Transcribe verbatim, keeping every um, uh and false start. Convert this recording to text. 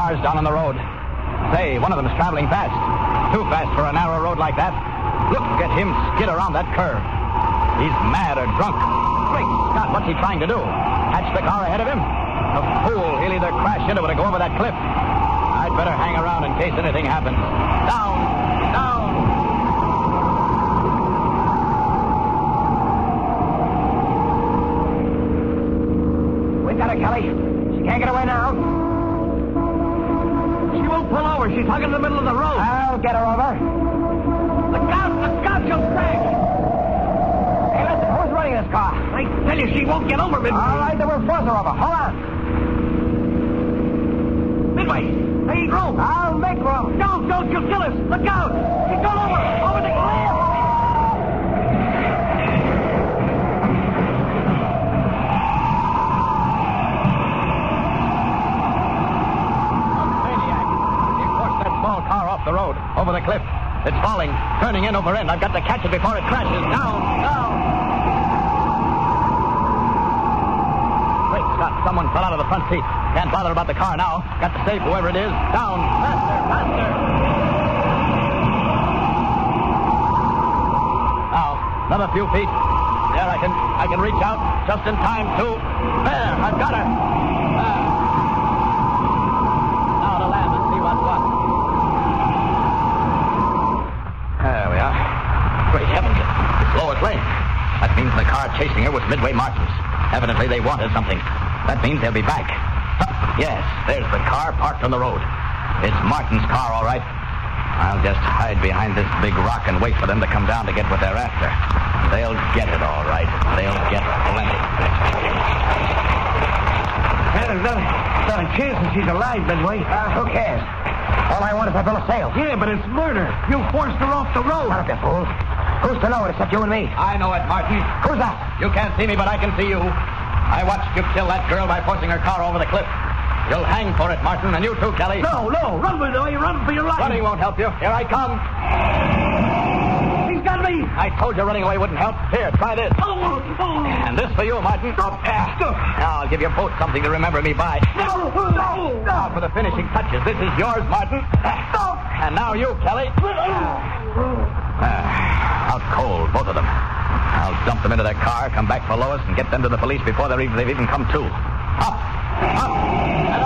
cars down on the road. Say, one of them's traveling fast. Too fast for a narrow road like that. Look at him skid around that curve. He's mad or drunk. Great Scott, what's he trying to do? Catch the car ahead of him? A fool. He'll either crash into it or go over that cliff. I'd better hang around in case anything happens. Down! Down! We got her, Kelly. She can't get away now. She won't pull over. She's hugging the middle of the road. I'll get her over. Look out! Look out! She'll crash! Hey, listen, who's running this car? I tell you, she won't get over, Midway. All right, then we'll force her over. Hold on. Midway, make room. I'll make room. Don't, don't, she'll kill us. Look out. She's going over. Over the cliff. Maniac. He forced that small car off the road, over the cliff. It's falling, turning end over end. I've got to catch it before it crashes. Down, down. Wait, Scott, someone fell out of the front seat. Can't bother about the car now. Got to save whoever it is. Down, faster, faster. Now, another few feet. There, I can, I can reach out just in time to... There, I've got her. There. Now to land and see what's what. There we are. Great heavens. It's Lois Lane. That means the car chasing her was Midway Martin's. Evidently they wanted something. That means they'll be back. Huh, yes, there's the car parked on the road. It's Martin's car, all right. I'll just hide behind this big rock and wait for them to come down to get what they're after. They'll get it, all right. They'll get plenty. Well, there's not, not a chance that she's alive, Midway. Uh, who cares? All I want is that bill of sale. Yeah, but it's murder. You forced her off the road. Shut up, you fool. Who's to know it except you and me? I know it, Martin. Who's that? You can't see me, but I can see you. I watched you kill that girl by forcing her car over the cliff. You'll hang for it, Martin, and you too, Kelly. No, no, run, Midway, run for your life. Running won't help you. Here I come. He's got me. I told you running away wouldn't help. Here, try this. Oh, oh. And this for you, Martin. Stop, stop. Now, I'll give you both something to remember me by. No, no, Now for the finishing touches. This is yours, Martin. Stop. And now you, Kelly. Ah, out cold, both of them. I'll dump them into their car, come back for Lois, and get them to the police before they're even, they've even come to. Up, up, and